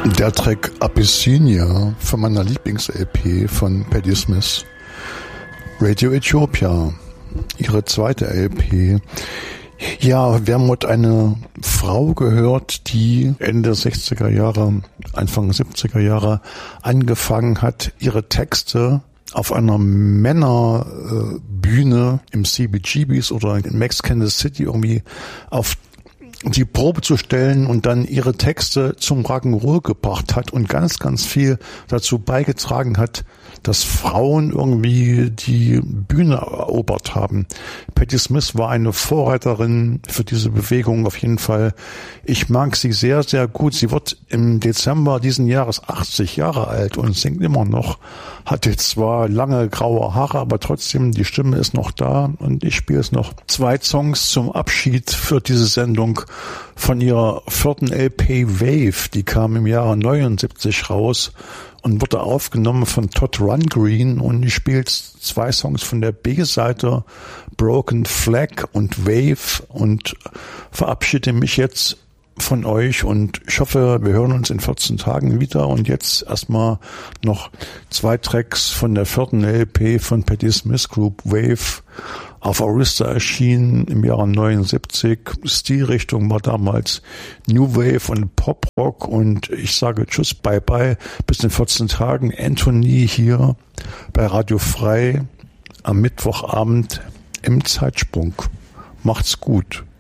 Der Track Abyssinia von meiner Lieblings-LP von Patti Smith. Radio Ethiopia, ihre zweite LP. Ja, wir haben heute eine Frau gehört, die Ende 60er Jahre, Anfang 70er Jahre angefangen hat, ihre Texte auf einer Männerbühne im CBGBs oder in Max Kansas City irgendwie auf die Probe zu stellen und dann ihre Texte zum Rock'n'Roll gebracht hat und ganz, ganz viel dazu beigetragen hat, dass Frauen irgendwie die Bühne erobert haben. Patti Smith war eine Vorreiterin für diese Bewegung auf jeden Fall. Ich mag sie sehr, sehr gut. Sie wird im Dezember diesen Jahres 80 Jahre alt und singt immer noch. Hat jetzt zwar lange graue Haare, aber trotzdem, die Stimme ist noch da und ich spiele es noch. 2 Songs zum Abschied für diese Sendung von ihrer 4. LP Wave. Die kam im Jahre 79 raus und wurde aufgenommen von Todd Rundgren und ich spiele 2 Songs von der B-Seite, Broken Flag und Wave, und verabschiede mich jetzt von euch und ich hoffe, wir hören uns in 14 Tagen wieder. Und jetzt erstmal noch 2 Tracks von der 4. LP von Patti Smith Group Wave, auf Arista erschienen im Jahre 79. Stilrichtung war damals New Wave und Pop Rock und ich sage tschüss, bye bye, bis in 14 Tagen. Anthony hier bei Radio Frei am Mittwochabend im Zeitsprung. Macht's gut.